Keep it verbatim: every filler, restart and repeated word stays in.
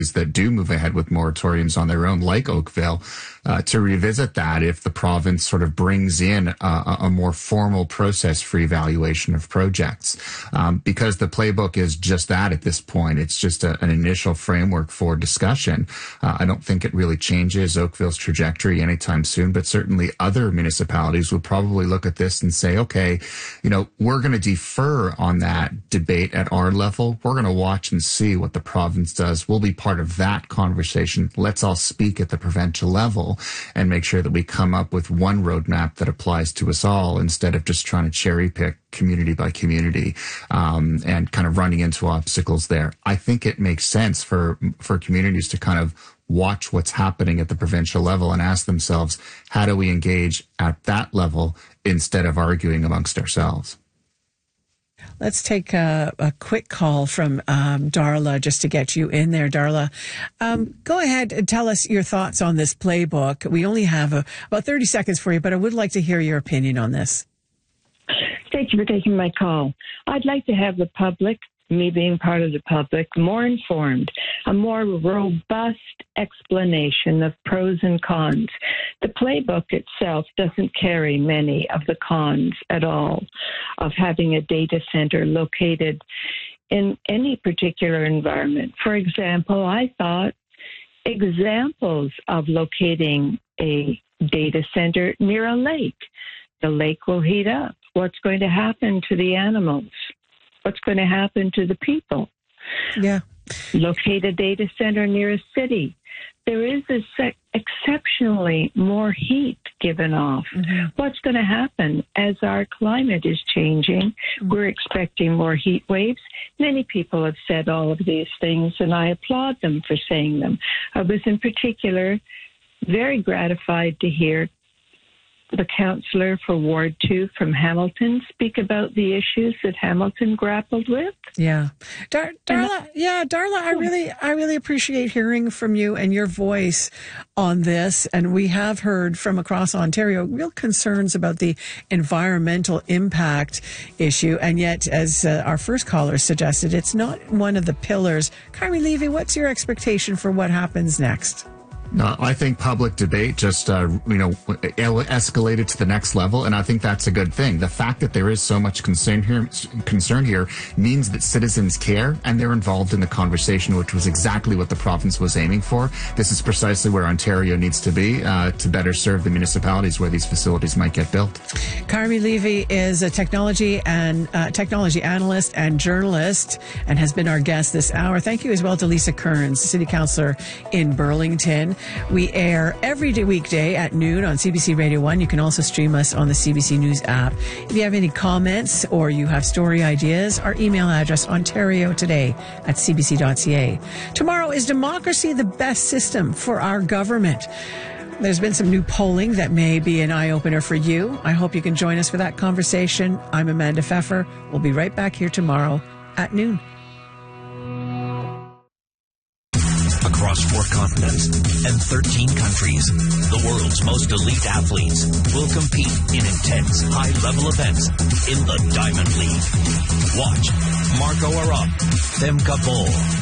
that do move ahead with moratoriums on their own, like Oakville, uh, to revisit that if the province sort of brings in a, a more formal process for evaluation of projects. Um, because the playbook is just that at this point. It's just a, an initial framework for discussion. Uh, I don't think it really changes Oakville's trajectory anytime soon, but certainly other municipalities would probably look at this and say, okay, you know, we're going to defer on that debate at our level. We're going to watch and see what the province does. We'll be part of that conversation. Let's all speak at the provincial level and make sure that we come up with one roadmap that applies to us all instead of just trying to cherry pick community by community um, and kind of running into obstacles there. I think it makes sense for for communities to kind of watch what's happening at the provincial level and ask themselves, how do we engage at that level instead of arguing amongst ourselves? Let's take a, a quick call from um, Darla just to get you in there, Darla. Um, go ahead and tell us your thoughts on this playbook. We only have a, about thirty seconds for you, but I would like to hear your opinion on this. Thank you for taking my call. I'd like to have the public, me being part of the public, more informed, a more robust explanation of pros and cons. The playbook itself doesn't carry many of the cons at all of having a data center located in any particular environment. For example, I thought examples of locating a data center near a lake. The lake will heat up. What's going to happen to the animals? What's going to happen to the people? Yeah. Locate a data center near a city. There is a sec- exceptionally more heat given off. Mm-hmm. What's going to happen as our climate is changing? Mm-hmm. We're expecting more heat waves. Many people have said all of these things, and I applaud them for saying them. I was in particular very gratified to hear the councillor for Ward two from Hamilton speak about the issues that Hamilton grappled with. Yeah. Dar- Darla, yeah, Darla, I really, I really appreciate hearing from you and your voice on this. And we have heard from across Ontario real concerns about the environmental impact issue. And yet, as uh, our first caller suggested, it's not one of the pillars. Kyrie Levy, what's your expectation for what happens next? No, I think public debate just, uh, you know, escalated to the next level, and I think that's a good thing. The fact that there is so much concern here, concern here means that citizens care and they're involved in the conversation, which was exactly what the province was aiming for. This is precisely where Ontario needs to be uh, to better serve the municipalities where these facilities might get built. Kyrie Levy is a technology and uh, technology analyst and journalist and has been our guest this hour. Thank you as well to Lisa Kearns, city councillor in Burlington. We air every day, weekday at noon on C B C Radio one. You can also stream us on the C B C News app. If you have any comments or you have story ideas, our email address, ontario today at c b c dot c a. Tomorrow, is democracy the best system for our government? There's been some new polling that may be an eye-opener for you. I hope you can join us for that conversation. I'm Amanda Pfeffer. We'll be right back here tomorrow at noon. Across four continents and thirteen countries, the world's most elite athletes will compete in intense, high-level events in the Diamond League. Watch Marco Arap, Femke Bol,